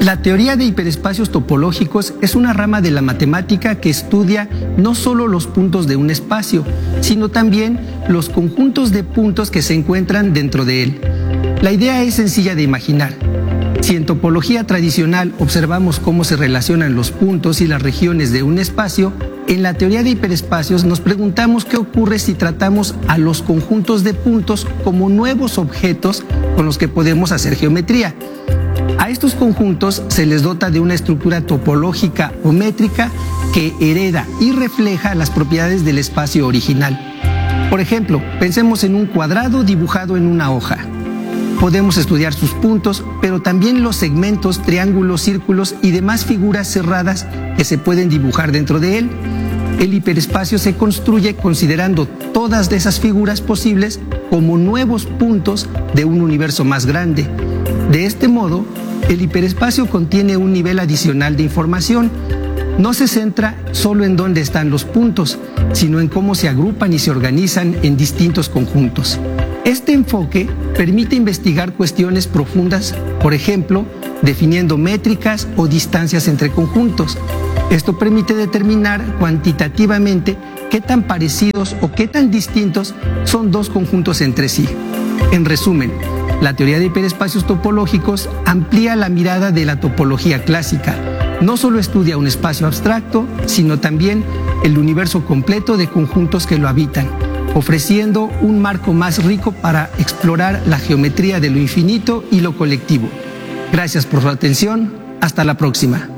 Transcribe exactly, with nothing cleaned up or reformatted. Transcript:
La teoría de hiperespacios topológicos es una rama de la matemática que estudia no solo los puntos de un espacio, sino también los conjuntos de puntos que se encuentran dentro de él. La idea es sencilla de imaginar. Si en topología tradicional observamos cómo se relacionan los puntos y las regiones de un espacio, en la teoría de hiperespacios nos preguntamos qué ocurre si tratamos a los conjuntos de puntos como nuevos objetos con los que podemos hacer geometría. A estos conjuntos se les dota de una estructura topológica o métrica que hereda y refleja las propiedades del espacio original. Por ejemplo, pensemos en un cuadrado dibujado en una hoja. Podemos estudiar sus puntos, pero también los segmentos, triángulos, círculos y demás figuras cerradas que se pueden dibujar dentro de él. El hiperespacio se construye considerando todas esas figuras posibles como nuevos puntos de un universo más grande. De este modo, el hiperespacio contiene un nivel adicional de información. No se centra solo en dónde están los puntos, sino en cómo se agrupan y se organizan en distintos conjuntos. Este enfoque permite investigar cuestiones profundas, por ejemplo, definiendo métricas o distancias entre conjuntos. Esto permite determinar cuantitativamente qué tan parecidos o qué tan distintos son dos conjuntos entre sí. En resumen, la teoría de hiperespacios topológicos amplía la mirada de la topología clásica. No solo estudia un espacio abstracto, sino también el universo completo de conjuntos que lo habitan, ofreciendo un marco más rico para explorar la geometría de lo infinito y lo colectivo. Gracias por su atención. Hasta la próxima.